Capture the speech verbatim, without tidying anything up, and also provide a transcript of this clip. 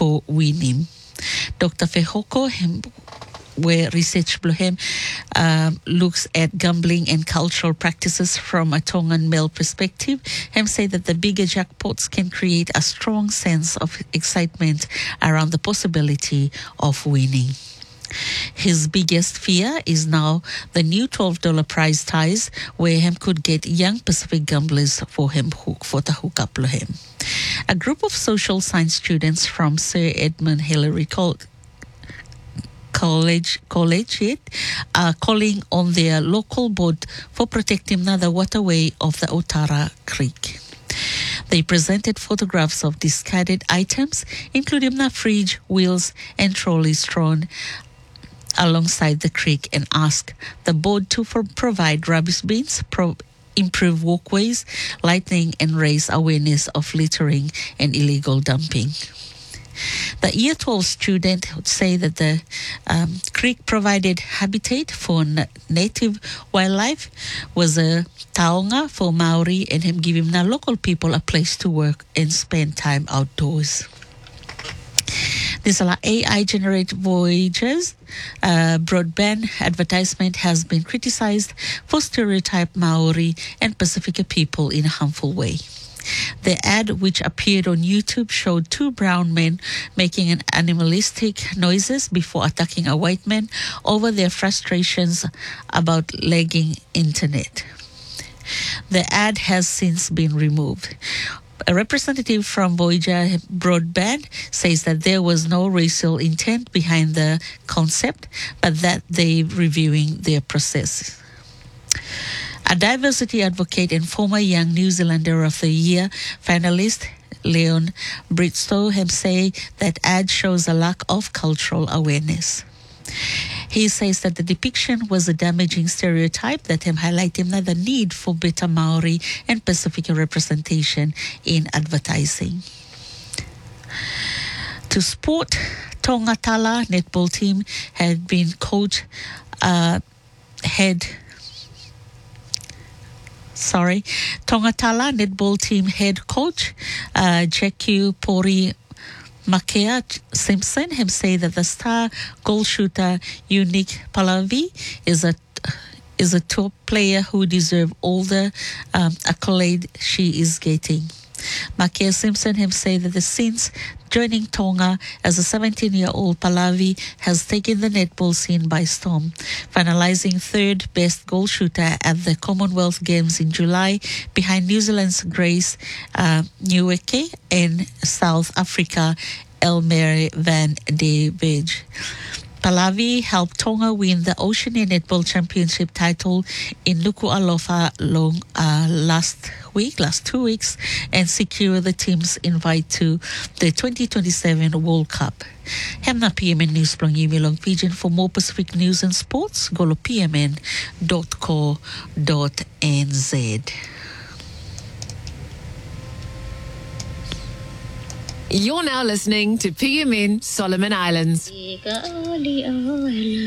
for winning. Doctor Fehoko, him, where research him um, looks at gambling and cultural practices from a Tongan male perspective, him say that the bigger jackpots can create a strong sense of excitement around the possibility of winning. His biggest fear is now the new twelve dollars prize ties, where him could get young Pacific gamblers for him hook for the hookup him. A group of social science students from Sir Edmund Hillary Col- College Collegiate are calling on their local board for protecting the waterway of the Otara Creek. They presented photographs of discarded items, including the fridge, wheels, and trolleys thrown alongside the creek, and asked the board to for provide rubbish bins, pro- improve walkways, lighting, and raise awareness of littering and illegal dumping. The Year twelve student would say that the um, creek provided habitat for na- native wildlife, was a taonga for Maori, and him giving the local people a place to work and spend time outdoors. This A I-generated Voyager's uh, broadband advertisement has been criticized for stereotype Maori and Pacifica people in a harmful way. The ad, which appeared on YouTube, showed two brown men making an animalistic noises before attacking a white man over their frustrations about lagging internet. The ad has since been removed. A representative from Voyager Broadband says that there was no racial intent behind the concept, but that they're reviewing their process. A diversity advocate and former Young New Zealander of the Year finalist, Leon Bristow, have said that ad shows a lack of cultural awareness. He says that the depiction was a damaging stereotype that him highlighting the need for better Maori and Pacifica representation in advertising. To sport, Tonga Tala netball team had been coach uh, head Sorry, Tonga Tala netball team head coach uh, Jackie Pori Makea Simpson have said that the star goal shooter Unique Palavi is a is a top player who deserves all the um, accolade she is getting. Makea Simpson have said that the since joining Tonga as a seventeen-year-old, Palavi has taken the netball scene by storm, finalizing third best goal shooter at the Commonwealth Games in July, behind New Zealand's Grace uh, Nyiweke and South Africa Elmere van de Beek. Palavi helped Tonga win the Oceania Netball Championship title in Nuku'alofa long, uh, last week, last two weeks, and secure the team's invite to the twenty twenty-seven World Cup. Hemna P M N News Plong Long Pigeon. For more Pacific news and sports, go to p m n dot co dot n z. You're now listening to P M N Solomon Islands.